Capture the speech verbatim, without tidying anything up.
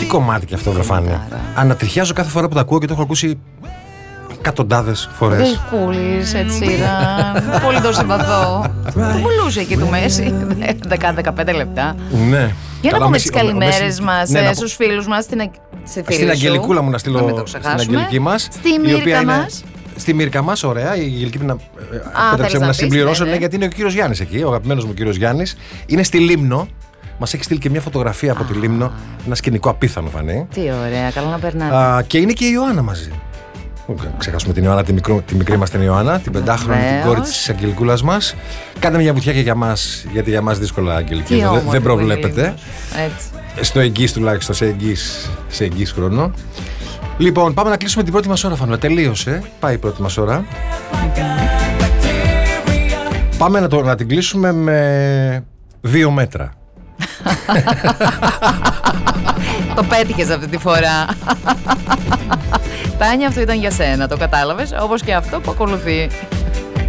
κομμάτι και αυτό, Βρεφάνη. Ανατριχιάζω κάθε φορά που τα ακούω και το έχω ακούσει εκατοντάδες φορές. Γλυκούλης, έτσι ήταν. Πολύ το συμπαθώ. Το πουλούσε εκεί του Μέση. δέκα με δεκαπέντε λεπτά. Ναι. Για να πούμε τις καλημέρες μας στους φίλους μας. Στην Αγγελικούλα μου να στείλω. Στην Αγγελική μας. Στη Μύρκα μας. Στη Μύρκα μας, ωραία. Η Αγγελική να, πέτρεψε μου να συμπληρώσω, ναι, ναι. Γιατί είναι ο κύριος Γιάννης εκεί, ο αγαπημένος μου κύριος Γιάννης. Είναι στη Λίμνο. Μας έχει στείλει και μια φωτογραφία από τη Λίμνο. Ένα σκηνικό απίθανο, Φανή. Τι ωραία, καλά να περνάτε. Α, και είναι και η Ιωάννα μαζί. Ξεχάσουμε την Ιωάννα, τη, μικρό, τη μικρή μας την Ιωάννα, την πεντάχρονη, την κόρη της Αγγελικούλας μας. Κάντε μια βουτιά και για μας, γιατί για μας δύσκολα, Αγγελική. Δεν, δεν προβλέπετε. Στο εγγύς τουλάχιστον, σε εγγύς, σε εγγύς χρόνο. Λοιπόν, πάμε να κλείσουμε την πρώτη μας ώρα, Φανουέ. Τελείωσε. Πάει η πρώτη μας ώρα. Πάμε να, το, να την κλείσουμε με δύο μέτρα. Το πέτυχες αυτή τη φορά. Τάνια, αυτό ήταν για σένα, το κατάλαβες, όπως και αυτό που ακολουθεί.